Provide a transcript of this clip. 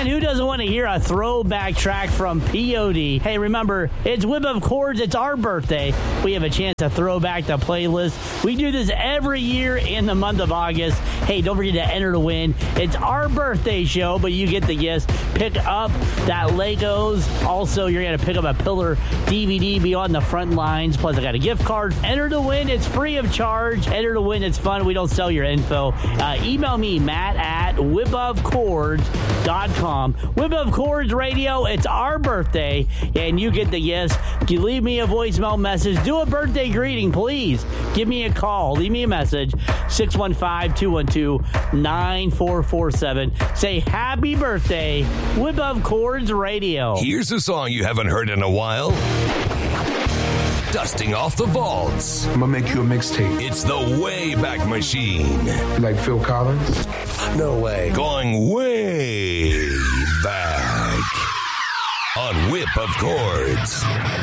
Man, who doesn't want to hear a throwback track from POD? Hey, remember, it's Whip of Chords. It's our birthday. We have a chance to throw back the playlist. We do this every year in the month of August. Hey, don't forget to enter to win. It's our birthday show, but you get the gifts. Pick up that Legos. Also, you're going to pick up a Pillar DVD Beyond the Front Lines. Plus, I got a gift card. Enter to win. It's free of charge. Enter to win. It's fun. We don't sell your info. Email me, Matt, at whipofchords.com. Whip of Chords Radio. It's our birthday, and you get the gifts. You leave me a voicemail message. Do a birthday greeting, please. Give me a call. Leave me a message. 615-212-9447. Say happy birthday, Whip of Chords Radio. Here's a song you haven't heard in a while. Dusting off the vaults. I'm gonna make you a mixtape. It's the Wayback Machine. Like Phil Collins? No way. Going way back on Whip of Chords.